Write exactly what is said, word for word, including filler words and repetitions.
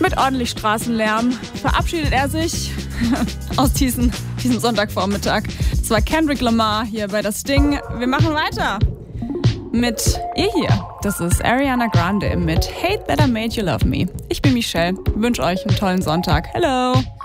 mit ordentlich Straßenlärm verabschiedet er sich aus diesem, diesem Sonntagvormittag. Das war Kendrick Lamar hier bei Das Ding. Wir machen weiter mit ihr hier. Das ist Ariana Grande mit Hate That I Made You Love Me. Ich bin Michelle, wünsche euch einen tollen Sonntag. Hello!